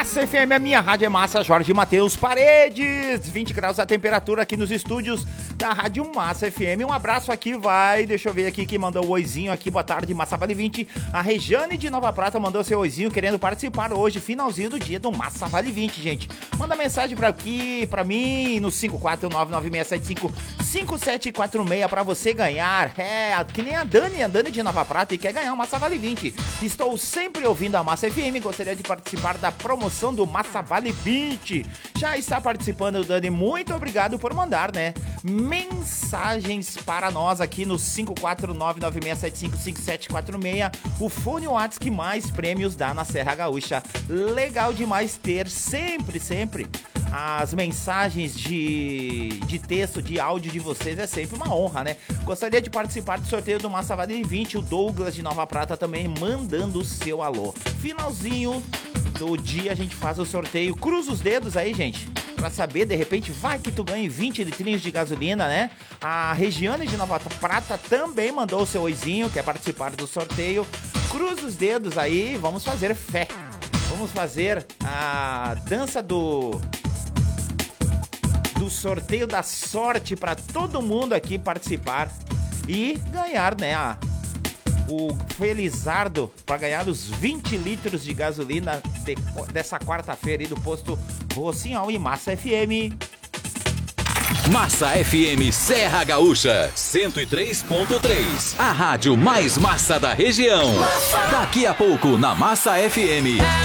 Massa FM, a minha rádio é Massa, Jorge Matheus Paredes, 20 graus a temperatura aqui nos estúdios da Rádio Massa FM. Um abraço aqui, deixa eu ver aqui quem mandou o oizinho aqui, boa tarde, Massa Vale 20. A Regiane de Nova Prata mandou seu oizinho querendo participar hoje, finalzinho do dia do Massa Vale 20, gente. Manda mensagem pra mim, no 54996755746 pra você ganhar. Que nem a Dani de Nova Prata e quer ganhar o Massa Vale 20. Estou sempre ouvindo a Massa FM, gostaria de participar da promoção do Massa Vale 20. Já está participando, Dani, muito obrigado por mandar, né, mensagens para nós aqui no 54996755746, o fone WhatsApp que mais prêmios dá na Serra Gaúcha. Legal demais ter sempre as mensagens de texto, de áudio de vocês, é sempre uma honra, né? Gostaria de participar do sorteio do Massa Vale 20, o Douglas de Nova Prata também mandando o seu alô. Finalzinho do dia a gente faz o sorteio, cruza os dedos aí, gente, pra saber, de repente, vai que tu ganhe 20 litrinhos de gasolina, né? A Regiane de Nova Prata também mandou o seu oizinho, quer participar do sorteio. Cruza os dedos aí, vamos fazer fé. Vamos fazer a dança do sorteio da sorte para todo mundo aqui participar e ganhar, né, o Felizardo para ganhar os 20 litros de gasolina dessa quarta-feira aí do posto Rocinhal e Massa FM. Massa FM Serra Gaúcha 103.3, a rádio mais massa da região. Daqui a pouco na Massa FM.